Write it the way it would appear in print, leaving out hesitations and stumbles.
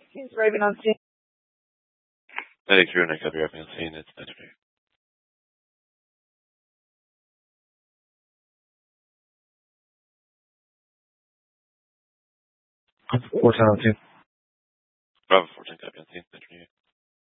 He's Raven on scene. Hey, crew, Nick, I'll be Raven on scene. It's Benedict. What's on scene? Bravo 14, copy on scene. Benedict.